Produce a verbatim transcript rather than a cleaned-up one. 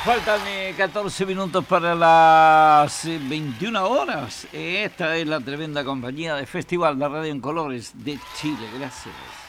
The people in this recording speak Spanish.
Faltan eh, catorce minutos para las eh, veintiuna horas. Esta es la tremenda compañía de Festival de Radio en Colores de Chile. Gracias.